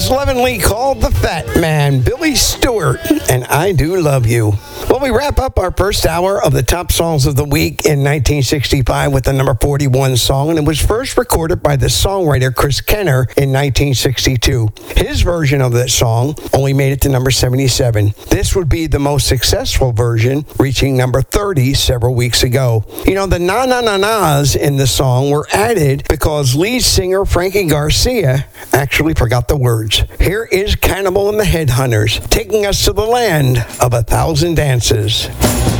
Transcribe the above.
He's lovingly called the Fat Man, Billy Stewart, and I Do Love You. Well, we wrap up our first hour of the top songs of the week in 1965 with the number 41 song, and it was first recorded by the songwriter Chris Kenner in 1962. His version of that song only made it to number 77. This would be the most successful version, reaching number 30 several weeks ago. You know, the na-na-na-nas in the song were added because lead singer Frankie Garcia actually forgot the words. Here is Cannibal and the Headhunters, taking us to the land of 1,000 dances.